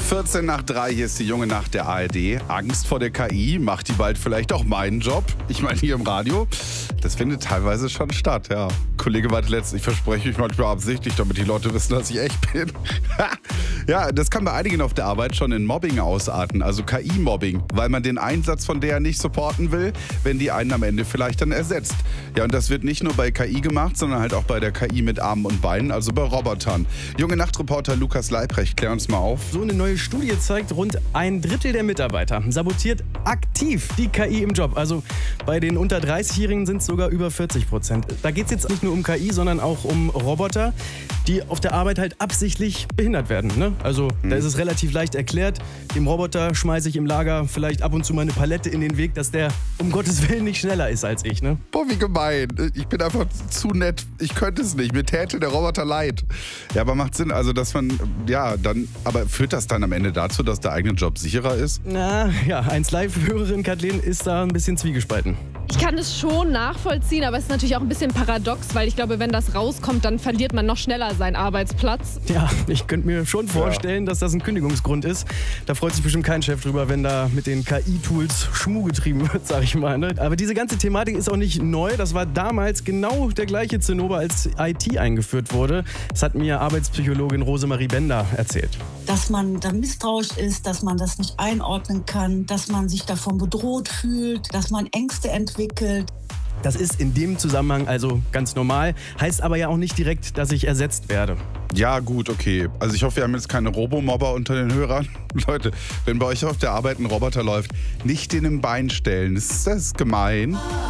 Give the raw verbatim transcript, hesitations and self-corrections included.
vierzehn nach drei, hier ist die junge Nacht der A R D. Angst vor der K I, macht die bald vielleicht auch meinen Job? Ich meine, hier im Radio, das findet teilweise schon statt, ja. Kollege meinte letztens, ich verspreche mich manchmal absichtlich, damit die Leute wissen, dass ich echt bin. Ja, das kann bei einigen auf der Arbeit schon in Mobbing ausarten, also K I-Mobbing, weil man den Einsatz von der nicht supporten will, wenn die einen am Ende vielleicht dann ersetzt. Ja, und das wird nicht nur bei K I gemacht, sondern halt auch bei der K I mit Armen und Beinen, also bei Robotern. Junge Nachtreporter Lukas Leibrecht, klär uns mal auf. So eine neue Studie zeigt, rund ein Drittel der Mitarbeiter sabotiert aktiv die K I im Job. Also bei den unter dreißigjährigen sind es sogar über vierzig Prozent. Da geht es jetzt nicht nur um K I, sondern auch um Roboter, die auf der Arbeit halt absichtlich behindert werden. Ne? Also hm. da ist es relativ leicht erklärt. Dem Roboter schmeiße ich im Lager vielleicht ab und zu mal eine Palette in den Weg, dass der um Gottes Willen nicht schneller ist als ich. Ne? Boah, wie gemein. Ich bin einfach zu nett. Ich könnte es nicht. Mir täte der Roboter leid. Ja, aber macht Sinn, also dass man, ja, dann, aber führt das dann am Ende dazu, dass der eigene Job sicherer ist? Na ja, eins Live-Hörerin Kathleen ist da ein bisschen zwiegespalten. Ich kann es schon nachvollziehen, aber es ist natürlich auch ein bisschen paradox, weil ich glaube, wenn das rauskommt, dann verliert man noch schneller seinen Arbeitsplatz. Ja, ich könnte mir schon vorstellen, ja. dass das ein Kündigungsgrund ist. Da freut sich bestimmt kein Chef drüber, wenn da mit den K I-Tools Schmuh getrieben wird, sag ich mal. Ne? Aber diese ganze Thematik ist auch nicht neu. Das war damals genau der gleiche Zinnober, als I T eingeführt wurde. Das hat mir Arbeitspsychologin Rosemarie Bender erzählt. Dass man da misstrauisch ist, dass man das nicht einordnen kann, dass man sich davon bedroht fühlt, dass man Ängste entwickelt. Das ist in dem Zusammenhang also ganz normal, heißt aber ja auch nicht direkt, dass ich ersetzt werde. Ja, gut, okay. Also ich hoffe, wir haben jetzt keine Robomobber unter den Hörern. Leute, wenn bei euch auf der Arbeit ein Roboter läuft, nicht den im Bein stellen. Ist das gemein?